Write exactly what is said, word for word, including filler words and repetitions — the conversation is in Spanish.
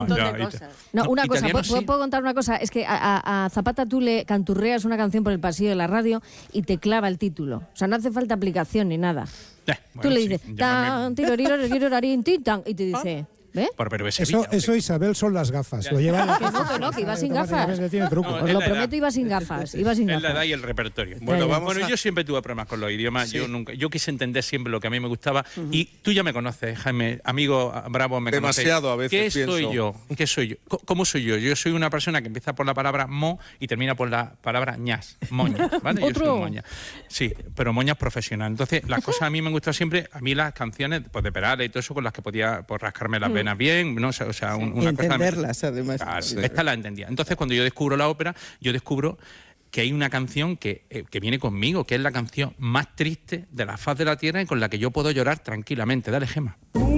Ya, de cosas. No, una No, cosa, italiano ¿puedo, sí. ¿puedo contar una cosa? Es que a, a- a Zapata tú le canturreas una canción por el pasillo de la radio y te clava el título. O sea, no hace falta aplicación ni nada. Eh, Tú bueno, le sí, dices, llámame- tan, tiroriro, tirororín, tin, tan, y te dice, ¿ve? Por, pero es Eso, Sevilla, eso hombre. Isabel, son las gafas. Lo lleva en la Que no, que no, que iba sin gafas. Automáticamente tiene truco. No, Os es lo la prometo, edad. iba sin gafas. Iba sin Es gafas. la edad y el repertorio. Bueno, Bueno, vamos bueno a- yo siempre tuve problemas con los idiomas. Sí. Yo nunca, yo quise entender siempre lo que a mí me gustaba. Y tú ya me conoces, Jaime, amigo Bravo, me conoces. Demasiado, a veces ¿Qué soy pienso. yo? ¿Qué soy yo? Co- ¿Cómo soy yo? Yo soy una persona que empieza por la palabra mo y termina por la palabra ñas, moña, ¿vale? Yo soy Otro. un moña. Sí, pero moña profesional. Entonces, las cosas a mí me han gustado siempre, a mí las canciones pues, de Perales y todo eso con las que podía pues, rascarme las venas bien, no sé, o sea, un- Y una cosa... entenderlas, además. Claro, esta la entendía. Entonces, cuando yo descubro la ópera, yo descubro que hay una canción que, eh, que viene conmigo, que es la canción más triste de la faz de la tierra y con la que yo puedo llorar tranquilamente. Dale, Gemma.